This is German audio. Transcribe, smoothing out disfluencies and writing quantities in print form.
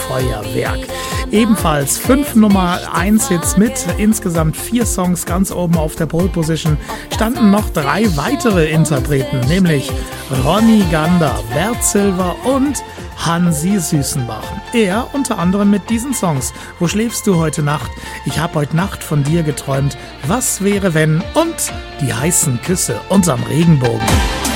Feuerwerk. Ebenfalls 5 Nummer 1 Hits mit insgesamt 4 Songs ganz oben auf der Pole Position standen noch 3 weitere Interpreten, nämlich Ronny Gander, Bert Silver und Hansi Süßenbach. Er unter anderem mit diesen Songs. Wo schläfst du heute Nacht? Ich hab heute Nacht von dir geträumt. Was wäre wenn? Und die heißen Küsse unterm Regenbogen.